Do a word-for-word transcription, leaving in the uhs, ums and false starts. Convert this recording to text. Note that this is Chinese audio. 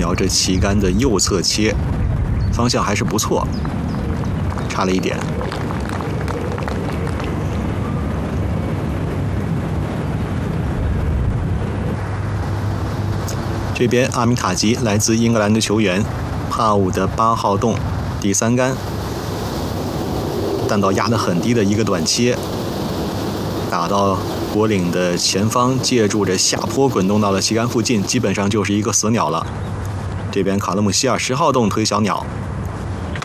瞄着旗杆的右侧切，方向还是不错，差了一点。这边阿米塔吉来自英格兰的球员，帕武的八号洞第三杆，弹道压得很低的一个短切，打到果岭的前方，借助着下坡滚动到了旗杆附近，基本上就是一个死鸟了。这边卡勒姆希尔十号洞推小鸟，